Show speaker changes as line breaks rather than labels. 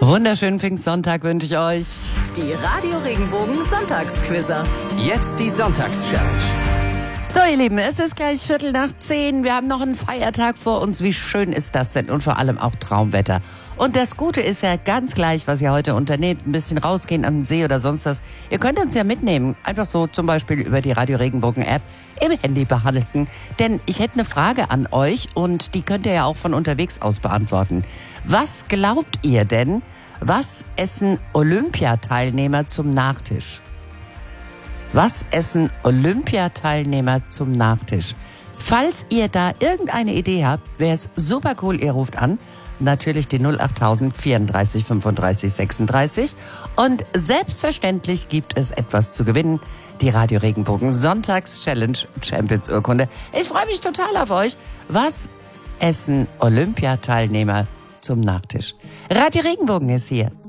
Wunderschönen Pfingstsonntag wünsche ich euch.
Die Radio Regenbogen Sonntagsquizzer.
Jetzt die Sonntagschallenge.
So, ihr Lieben, es ist gleich 9:45. Wir haben noch einen Feiertag vor uns. Wie schön ist das denn? Und vor allem auch Traumwetter. Und das Gute ist ja ganz gleich, was ihr heute unternehmt. Ein bisschen rausgehen an den See oder sonst was. Ihr könnt uns ja mitnehmen. Einfach so zum Beispiel über die Radio Regenbogen App im Handy behalten. Denn ich hätte eine Frage an euch und die könnt ihr ja auch von unterwegs aus beantworten. Was glaubt ihr denn, was essen Olympiateilnehmer zum Nachtisch? Was essen Olympiateilnehmer zum Nachtisch? Falls ihr da irgendeine Idee habt, wäre es super cool, ihr ruft an. Natürlich die 08000 34 35 36. Und selbstverständlich gibt es etwas zu gewinnen. Die Radio Regenbogen Sonntags-Challenge Champions Urkunde. Ich freue mich total auf euch. Was essen Olympiateilnehmer zum Nachtisch? Radio Regenbogen ist hier.